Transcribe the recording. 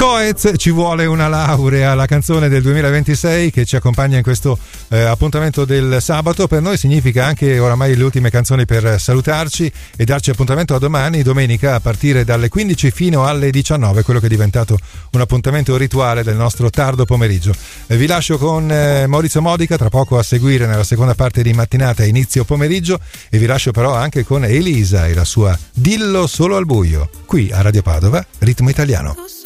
Coez, Ci vuole una laurea, la canzone del 2026 che ci accompagna in questo appuntamento del sabato. Per noi significa anche oramai le ultime canzoni per salutarci e darci appuntamento a domani, domenica, a partire dalle 15 fino alle 19, quello che è diventato un appuntamento rituale del nostro tardo pomeriggio. Vi lascio con Maurizio Modica, tra poco a seguire nella seconda parte di mattinata inizio pomeriggio, e vi lascio però anche con Elisa e la sua Dillo solo al buio, qui a Radio Padova, Ritmo Italiano.